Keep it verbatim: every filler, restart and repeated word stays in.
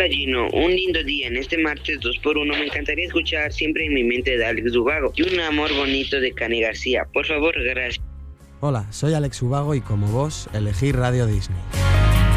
Gino, un lindo día. En este martes dos por uno me encantaría escuchar Siempre en mi mente de Alex Ubago y Un amor bonito de Cani García. Por favor, gracias. Hola, soy Alex Ubago y como vos elegí Radio Disney.